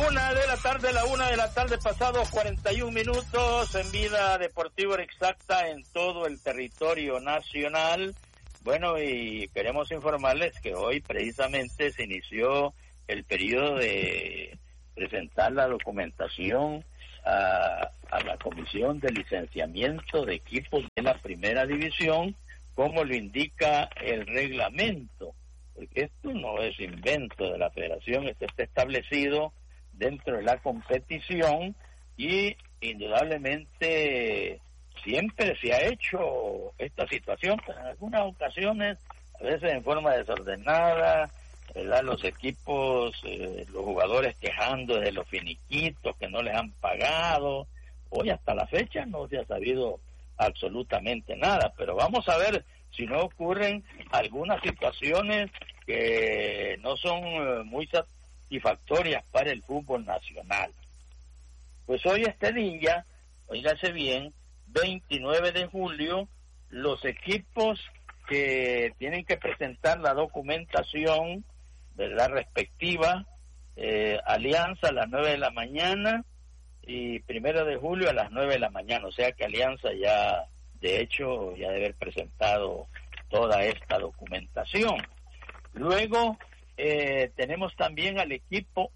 la una de la tarde, pasados 41 minutos, en Vida Deportiva Exacta en todo el territorio nacional. Bueno, y queremos informarles que hoy precisamente se inició el periodo de presentar la documentación a la Comisión de Licenciamiento de Equipos de la Primera División, como lo indica el reglamento, porque esto no es invento de la Federación, esto está establecido dentro de la competición y indudablemente siempre se ha hecho esta situación, pero en algunas ocasiones, a veces en forma desordenada, ¿verdad? Los equipos, los jugadores quejando de los finiquitos que no les han pagado. Hoy hasta la fecha no se ha sabido absolutamente nada, pero vamos a ver si no ocurren algunas situaciones que no son muy satisfactorias para el fútbol nacional. Pues hoy este día, oígase bien, 29 de julio, los equipos que tienen que presentar la documentación, ¿verdad?, respectiva, Alianza a las 9 de la mañana y 1 de julio a las 9 de la mañana, o sea que Alianza ya, de hecho, ya debe haber presentado toda esta documentación. Luego tenemos también al equipo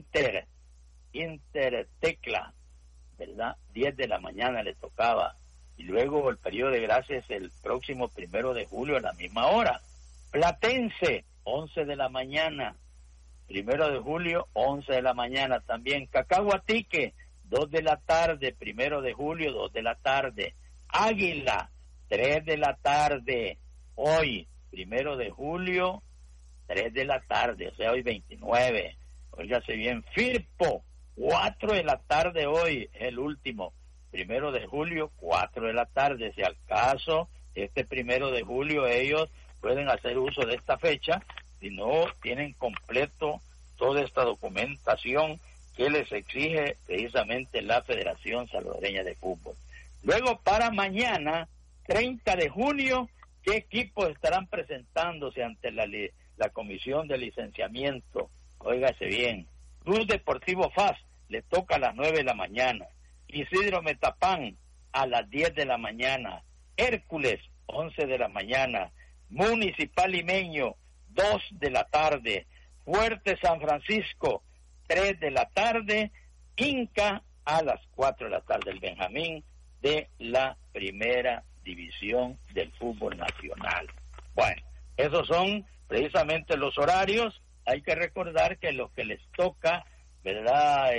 Intertecla, ¿verdad? 10 de la mañana le tocaba. Y luego el periodo de gracia es el próximo 1 de julio a la misma hora. Platense, 11 de la mañana. 1 de julio, 11 de la mañana también. Cacahuatique, 2 de la tarde. 1 de julio, 2 de la tarde. Águila, 3 de la tarde. Hoy, 1 de julio, 3 de la tarde, o sea, hoy 29. Óigase bien, Firpo, 4 de la tarde hoy, es el último. 1 de julio, 4 de la tarde. Si al caso, este 1 de julio ellos pueden hacer uso de esta fecha, si no tienen completo toda esta documentación que les exige precisamente la Federación Salvadoreña de Fútbol. Luego, para mañana, 30 de junio, ¿qué equipos estarán presentándose ante la Comisión de Licenciamiento? Óigase bien, Club Deportivo FAS le toca a las 9 de la mañana, Isidro Metapán a las 10 de la mañana, Hércules 11 de la mañana, Municipal Limeño 2 de la tarde, Fuerte San Francisco 3 de la tarde, Inca a las 4 de la tarde, el Benjamín de la Primera División del fútbol nacional. Bueno, esos son precisamente los horarios. Hay que recordar que lo que les toca, ¿verdad?,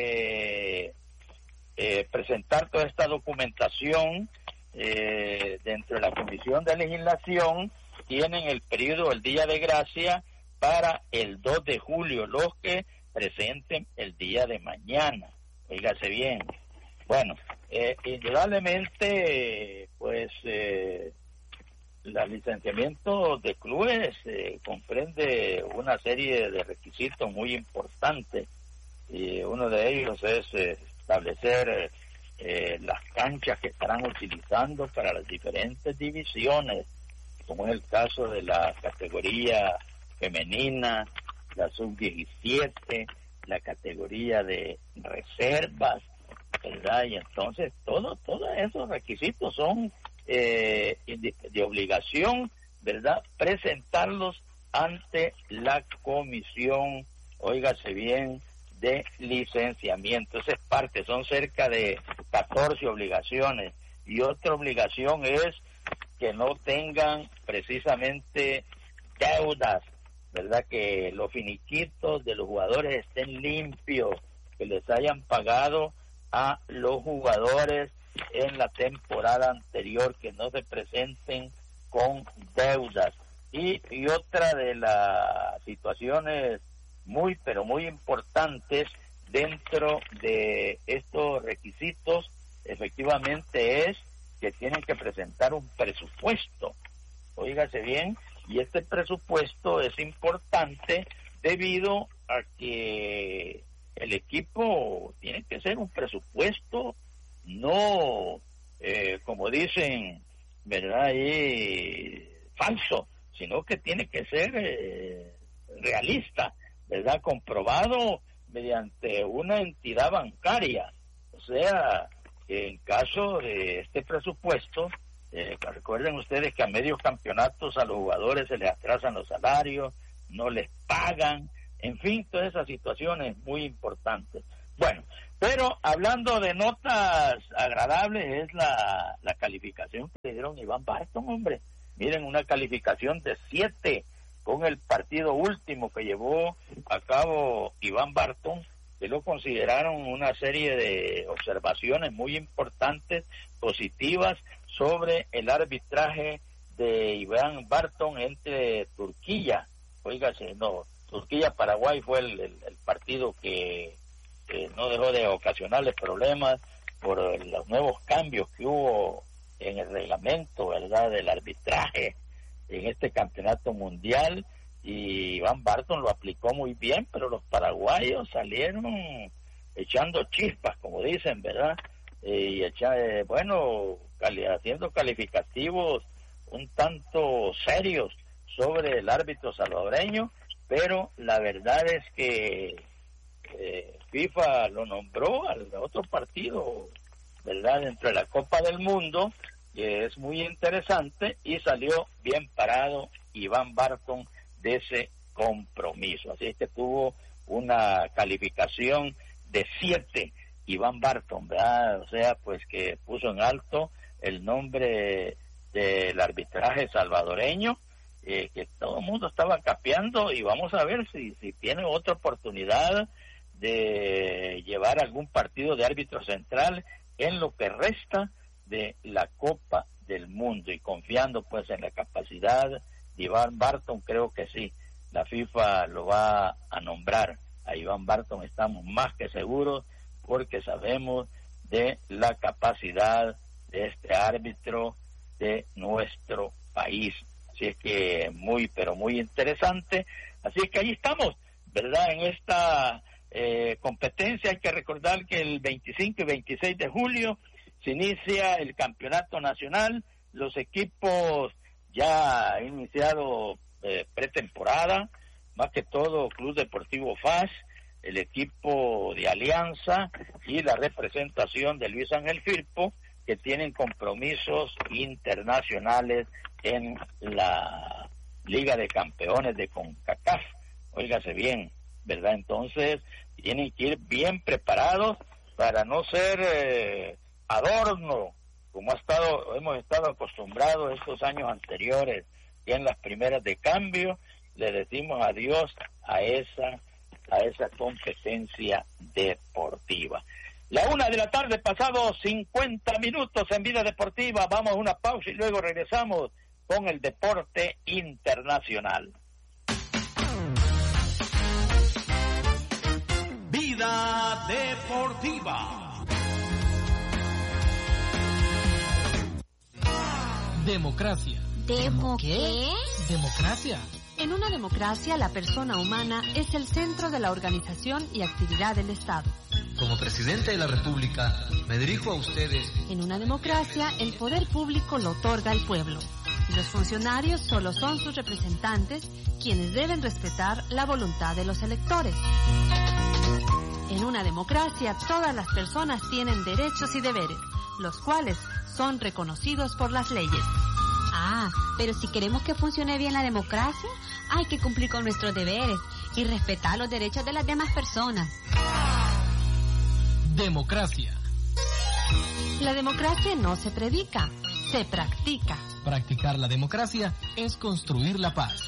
presentar toda esta documentación dentro de la Comisión de Legislación, tienen el periodo del Día de Gracia para el 2 de julio, los que presenten el día de mañana. Oígase bien. Bueno, indudablemente, pues, el licenciamiento de clubes comprende una serie de requisitos muy importantes, y uno de ellos es establecer las canchas que estarán utilizando para las diferentes divisiones, como es el caso de la categoría femenina, la sub-17, la categoría de reservas, ¿verdad? Y entonces todos esos requisitos son de obligación, ¿verdad?, presentarlos ante la comisión, óigase bien, de licenciamiento. Esa es parte, son cerca de 14 obligaciones, y otra obligación es que no tengan precisamente deudas, ¿verdad?, que los finiquitos de los jugadores estén limpios, que les hayan pagado a los jugadores en la temporada anterior, que no se presenten con deudas. Y otra de las situaciones muy, pero muy importantes dentro de estos requisitos, efectivamente, es que tienen que presentar un presupuesto. Óigase bien, y este presupuesto es importante debido a que el equipo tiene que ser un presupuesto no, como dicen, ¿verdad?, falso, sino que tiene que ser realista, ¿verdad?, comprobado mediante una entidad bancaria. O sea, en caso de este presupuesto, recuerden ustedes que a medios campeonatos a los jugadores se les atrasan los salarios, no les pagan, en fin, todas esas situaciones muy importantes. Bueno, pero hablando de notas agradables, es la calificación que le dieron Iván Barton, hombre. Miren, una calificación de 7 con el partido último que llevó a cabo Iván Barton, que lo consideraron una serie de observaciones muy importantes, positivas, sobre el arbitraje de Iván Barton entre Turquía. Óigase, no, Turquía-Paraguay fue el partido que no dejó de ocasionarles problemas por los nuevos cambios que hubo en el reglamento, ¿verdad?, del arbitraje en este campeonato mundial, y Iván Barton lo aplicó muy bien, pero los paraguayos salieron echando chispas, como dicen, ¿verdad? Y haciendo calificativos un tanto serios sobre el árbitro salvadoreño, pero la verdad es que FIFA lo nombró al otro partido, ¿verdad?, dentro de la Copa del Mundo, que es muy interesante, y salió bien parado Iván Barton de ese compromiso. Así es que tuvo una calificación de 7 Iván Barton, ¿verdad? O sea, pues que puso en alto el nombre del arbitraje salvadoreño, que todo el mundo estaba capeando, y vamos a ver si tiene otra oportunidad de llevar algún partido de árbitro central en lo que resta de la Copa del Mundo, y confiando pues en la capacidad de Iván Barton, creo que sí, la FIFA lo va a nombrar a Iván Barton, estamos más que seguros, porque sabemos de la capacidad de este árbitro de nuestro país. Así es que muy, pero muy interesante. Así es que ahí estamos, ¿verdad?, en esta competencia. Hay que recordar que el 25 y 26 de julio se inicia el campeonato nacional. Los equipos ya han iniciado pretemporada, más que todo Club Deportivo FAS, el equipo de Alianza y la representación de Luis Ángel Firpo, que tienen compromisos internacionales en la Liga de Campeones de CONCACAF. Óigase bien, ¿verdad? Entonces tienen que ir bien preparados para no ser adorno, como hemos estado acostumbrados estos años anteriores, y en las primeras de cambio le decimos adiós a esa competencia deportiva. 1:00 p.m, pasado 50 minutos en Vida Deportiva. Vamos a una pausa y luego regresamos con el deporte internacional. Vida Deportiva. Democracia. ¿Qué? Democracia. En una democracia, la persona humana es el centro de la organización y actividad del Estado. Como presidente de la República, me dirijo a ustedes. En una democracia, el poder público lo otorga el pueblo. Y los funcionarios solo son sus representantes, quienes deben respetar la voluntad de los electores. En una democracia, todas las personas tienen derechos y deberes, los cuales son reconocidos por las leyes. Pero si queremos que funcione bien la democracia, hay que cumplir con nuestros deberes y respetar los derechos de las demás personas. Democracia. La democracia no se predica, se practica. Practicar la democracia es construir la paz.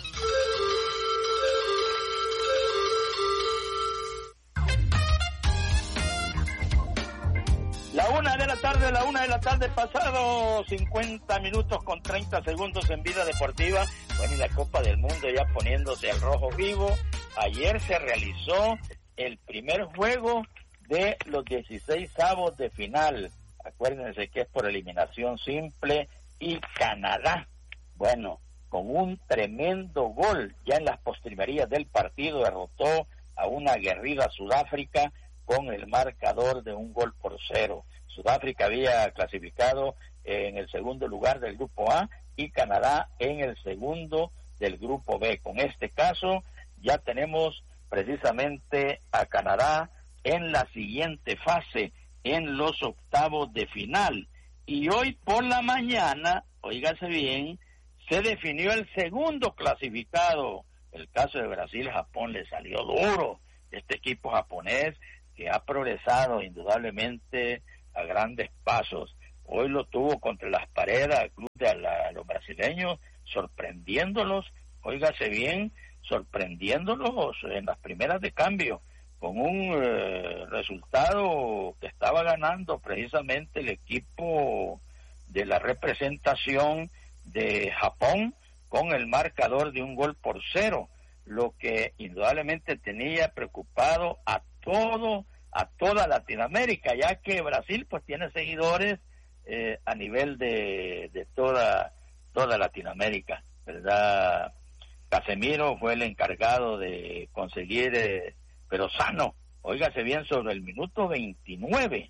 La 1:00 p.m, pasado 50 minutos con 30 segundos en Vida Deportiva. Bueno, y la Copa del Mundo ya poniéndose al rojo vivo. Ayer se realizó el primer juego de los 16avos de final. Acuérdense que es por eliminación simple, y Canadá, bueno, con un tremendo gol ya en las postrimerías del partido, derrotó a una aguerrida Sudáfrica con el marcador de 1-0. Sudáfrica había clasificado en el segundo lugar del grupo A y Canadá en el segundo del grupo B. Con este caso ya tenemos precisamente a Canadá en la siguiente fase, en los octavos de final. Y hoy por la mañana, óigase bien, se definió el segundo clasificado. El caso de Brasil-Japón le salió duro. Este equipo japonés que ha progresado indudablemente a grandes pasos. Hoy lo tuvo contra las paredes al club de los brasileños, sorprendiéndolos, óigase bien, sorprendiéndolos en las primeras de cambio, con un resultado que estaba ganando precisamente el equipo de la representación de Japón con el marcador de 1-0, lo que indudablemente tenía preocupado a toda Latinoamérica, ya que Brasil pues tiene seguidores a nivel de toda Latinoamérica, ¿verdad? Casemiro fue el encargado de conseguir, pero sano, óigase bien, sobre el minuto 29,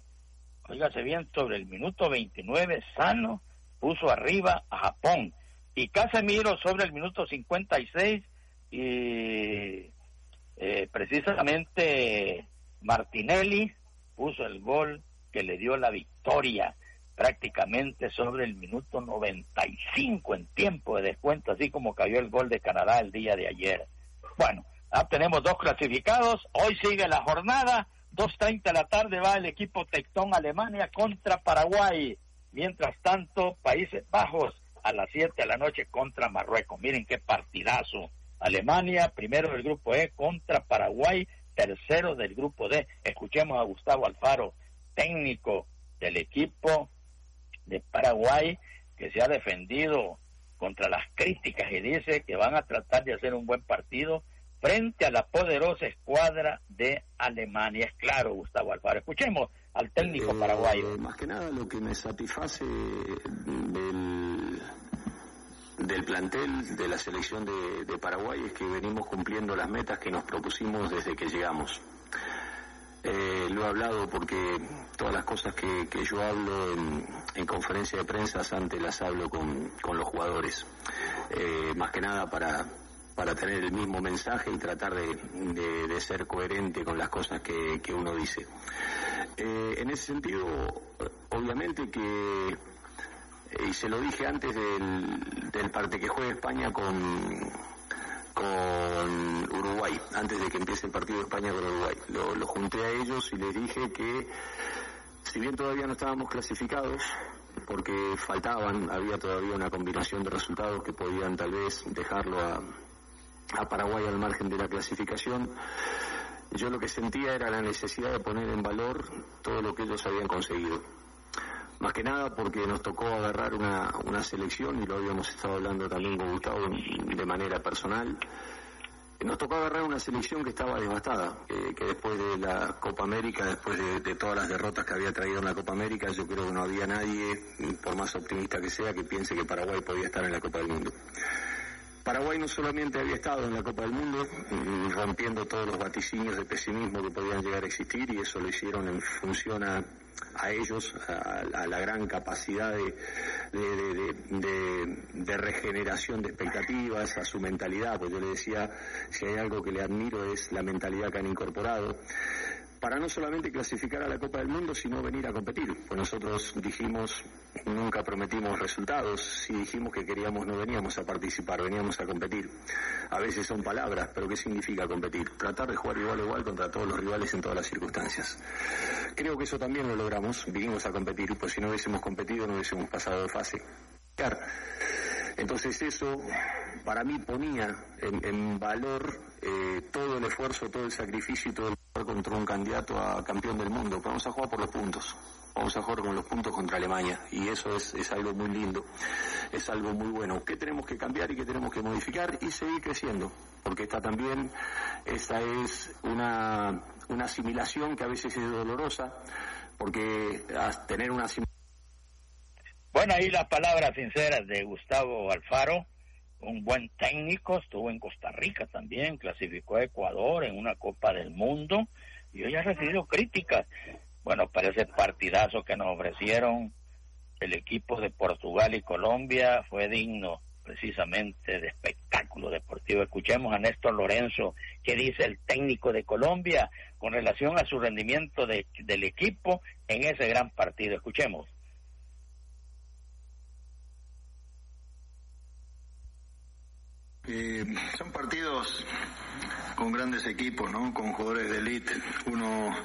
sano, puso arriba a Japón, y Casemiro sobre el minuto 56, y precisamente Martinelli puso el gol que le dio la victoria prácticamente sobre el minuto 95 en tiempo de descuento, así como cayó el gol de Canadá el día de ayer. Bueno, tenemos 2 clasificados, hoy sigue la jornada, 2:30 de la tarde va el equipo Tectón Alemania contra Paraguay, mientras tanto Países Bajos a las 7 de la noche contra Marruecos. Miren qué partidazo, Alemania primero del grupo E contra Paraguay tercero del grupo D. Escuchemos a Gustavo Alfaro, técnico del equipo de Paraguay, que se ha defendido contra las críticas y dice que van a tratar de hacer un buen partido frente a la poderosa escuadra de Alemania. Es claro, Gustavo Alfaro. Escuchemos al técnico paraguayo. Más que nada lo que me satisface del plantel de la selección de Paraguay es que venimos cumpliendo las metas que nos propusimos desde que llegamos. Lo he hablado porque todas las cosas que yo hablo en conferencia de prensa antes las hablo con los jugadores, más que nada para tener el mismo mensaje y tratar de ser coherente con las cosas que uno dice. En ese sentido, obviamente que, y se lo dije antes del partido que juega España con Uruguay, antes de que empiece el partido de España con Uruguay, lo junté a ellos y les dije que si bien todavía no estábamos clasificados, porque había todavía una combinación de resultados que podían tal vez dejarlo a Paraguay al margen de la clasificación, yo lo que sentía era la necesidad de poner en valor todo lo que ellos habían conseguido. Más que nada porque nos tocó agarrar una selección, y lo habíamos estado hablando también con Gustavo de manera personal, nos tocó agarrar una selección que estaba devastada, que después de la Copa América, después de todas las derrotas que había traído en la Copa América, yo creo que no había nadie, por más optimista que sea, que piense que Paraguay podía estar en la Copa del Mundo. Paraguay no solamente había estado en la Copa del Mundo, rompiendo todos los vaticinios de pesimismo que podían llegar a existir, y eso lo hicieron en función a ellos, a la gran capacidad de regeneración de expectativas, a su mentalidad, pues yo le decía, si hay algo que le admiro es la mentalidad que han incorporado, para no solamente clasificar a la Copa del Mundo, sino venir a competir. Pues nosotros dijimos, nunca prometimos resultados, si dijimos que queríamos no veníamos a participar, veníamos a competir. A veces son palabras, pero ¿qué significa competir? Tratar de jugar igual a igual contra todos los rivales en todas las circunstancias. Creo que eso también lo logramos, vinimos a competir, pues si no hubiésemos competido no hubiésemos pasado de fase. Entonces eso para mí ponía en valor todo el esfuerzo, todo el sacrificio y todo el jugar contra un candidato a campeón del mundo. Vamos a jugar por los puntos, vamos a jugar con los puntos contra Alemania, y eso es algo muy lindo, es algo muy bueno. ¿Qué tenemos que cambiar y qué tenemos que modificar? Y seguir creciendo, porque esta es una asimilación que a veces es dolorosa, porque tener una asimilación... Bueno, ahí las palabras sinceras de Gustavo Alfaro, un buen técnico, estuvo en Costa Rica también, clasificó a Ecuador en una Copa del Mundo, y hoy ha recibido críticas. Bueno, para ese partidazo que nos ofrecieron el equipo de Portugal y Colombia, fue digno precisamente de espectáculo deportivo. Escuchemos a Néstor Lorenzo, que dice el técnico de Colombia con relación a su rendimiento del equipo en ese gran partido. Escuchemos. Son partidos con grandes equipos, ¿no? Con jugadores de élite. Uno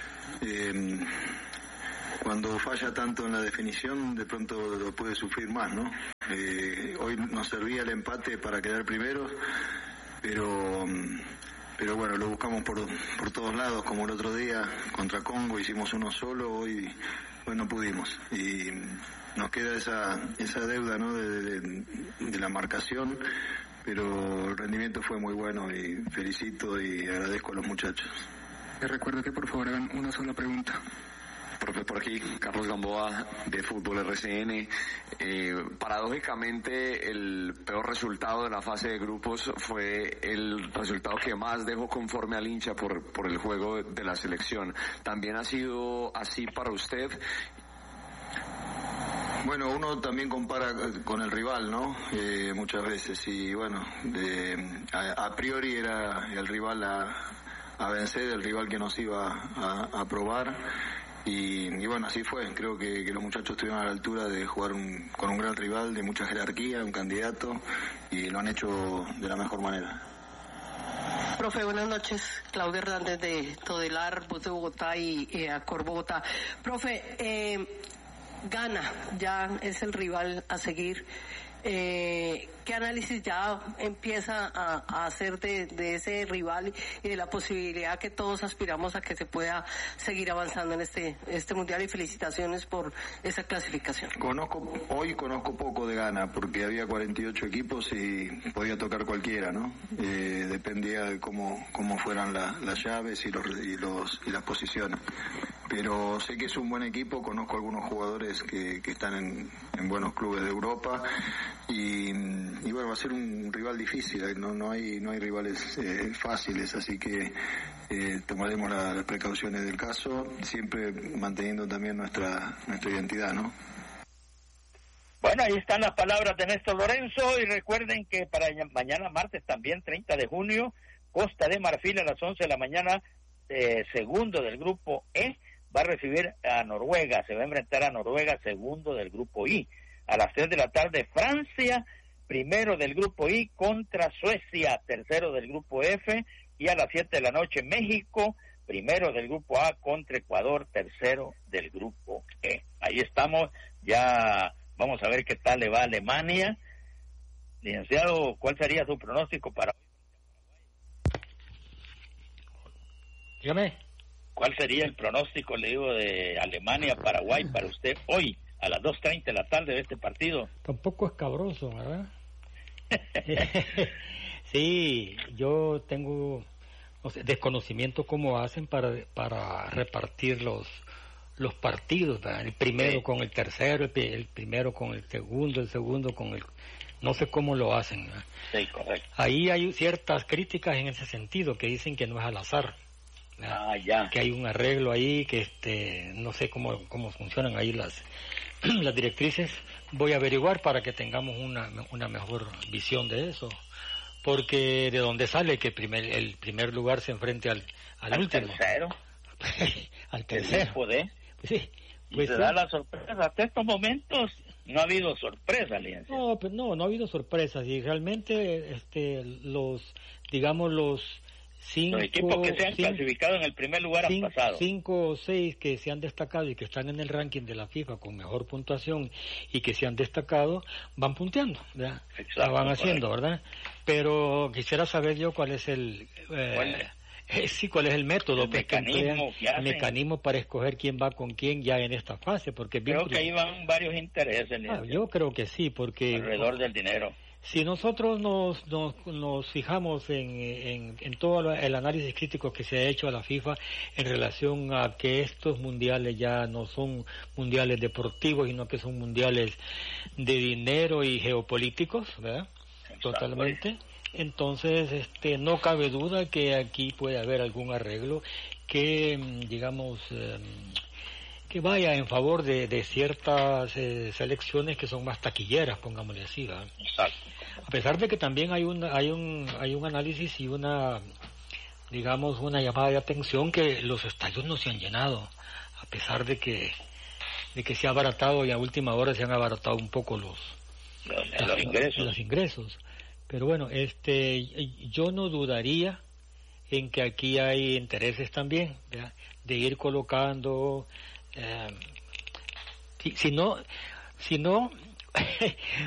cuando falla tanto en la definición, de pronto lo puede sufrir más, ¿no? Hoy nos servía el empate para quedar primeros, pero bueno, lo buscamos por todos lados, como el otro día contra Congo, hicimos uno solo, hoy no pudimos. Y nos queda esa deuda, ¿no? de la marcación, pero el rendimiento fue muy bueno y felicito y agradezco a los muchachos. Les recuerdo que por favor hagan una sola pregunta. Profe, por aquí, Carlos Gamboa, de Fútbol RCN. Paradójicamente, el peor resultado de la fase de grupos fue el resultado que más dejó conforme al hincha por el juego de la selección. ¿También ha sido así para usted? Bueno, uno también compara con el rival, ¿no? Muchas veces, y bueno, a priori era el rival a vencer, el rival que nos iba a probar. Y bueno, así fue. Creo que los muchachos estuvieron a la altura de jugar con un gran rival de mucha jerarquía, un candidato, y lo han hecho de la mejor manera. Profe, buenas noches. Claudia Hernández de Todelar, Voz de Bogotá y Acor Bogotá. Profe, Ghana ya es el rival a seguir. ¿Qué análisis ya empieza a hacer de ese rival y de la posibilidad que todos aspiramos a que se pueda seguir avanzando en este mundial? Y felicitaciones por esa clasificación. Hoy conozco poco de Ghana porque había 48 equipos y podía tocar cualquiera, ¿no? Dependía de cómo fueran las llaves y las posiciones. Pero sé que es un buen equipo, conozco algunos jugadores que están en buenos clubes de Europa y bueno, va a ser un rival difícil, no hay rivales fáciles, así que tomaremos las precauciones del caso, siempre manteniendo también nuestra identidad, ¿no? Bueno, ahí están las palabras de Néstor Lorenzo y recuerden que para mañana martes también 30 de junio, Costa de Marfil a las 11 de la mañana, segundo del grupo E, va a recibir a Noruega, se va a enfrentar a Noruega, segundo del grupo I. A las 3 de la tarde, Francia, primero del grupo I, contra Suecia, tercero del grupo F. Y a las 7 de la noche, México, primero del grupo A, contra Ecuador, tercero del grupo E. Ahí estamos, ya vamos a ver qué tal le va a Alemania. Licenciado, ¿cuál sería su pronóstico para hoy? Dígame. ¿Cuál sería el pronóstico, le digo, de Alemania-Paraguay para usted hoy, a las 2:30 de la tarde de este partido? Tampoco escabroso, ¿verdad? Sí, yo tengo desconocimiento cómo hacen para repartir los partidos, ¿verdad? El primero con el tercero, el primero con el segundo con el... No sé cómo lo hacen, ¿verdad? Sí, correcto. Ahí hay ciertas críticas en ese sentido, que dicen que no es al azar. Ya. Que hay un arreglo ahí, que no sé cómo funcionan ahí las directrices. Voy a averiguar para que tengamos una mejor visión de eso, porque de dónde sale que el primer lugar se enfrente al último. Tercero. Al tercero. Sí. Pues se da la sorpresa. Hasta estos momentos no ha habido sorpresa, licenciado. No ha habido sorpresas, y realmente los equipos que se han clasificado en el primer lugar han pasado. 5 o 6 que se han destacado y que están en el ranking de la FIFA con mejor puntuación y que se han destacado, van punteando, ¿verdad? Exacto, la van haciendo, ¿verdad? Pero quisiera saber yo cuál es el método, el mecanismo para escoger quién va con quién ya en esta fase, porque creo que ahí van varios intereses. Yo creo que sí, porque alrededor del dinero. Si nosotros nos fijamos en todo el análisis crítico que se ha hecho a la FIFA en relación a que estos mundiales ya no son mundiales deportivos, sino que son mundiales de dinero y geopolíticos, ¿verdad? Exacto. Totalmente. Entonces, no cabe duda que aquí puede haber algún arreglo que, que vaya en favor de ciertas selecciones que son más taquilleras, pongámosle así, ¿verdad? Exacto. A pesar de que también hay un análisis y una llamada de atención que los estadios no se han llenado, a pesar de que se ha abaratado y a última hora se han abaratado un poco los ingresos. Pero bueno, yo no dudaría en que aquí hay intereses también, ¿verdad?, de ir colocando, si no